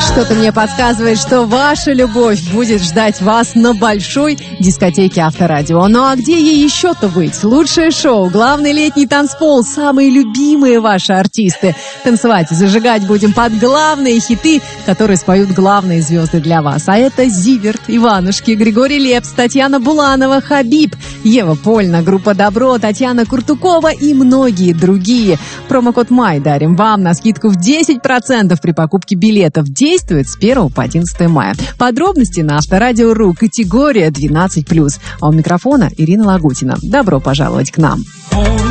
Что-то мне подсказывает, что ваша любовь будет ждать вас на большой дискотеке Авторадио. Ну а где ей еще-то быть? Лучшее шоу, главный летний танцпол, самые любимые ваши артисты. Танцевать и зажигать будем под главные хиты, которые споют главные звезды для вас. А это Зиверт, Иванушки, Григорий Лепс, Татьяна Буланова, Хабиб, Ева Польна, группа Добро, Татьяна Куртукова и многие другие. Промокод МАЙ дарим вам на скидку в 10% при покупке билетов. Действует с 1 по 11 мая. Подробности на Авторадио.ру, категория 12+. А у микрофона Ирина Лагутина. Добро пожаловать к нам.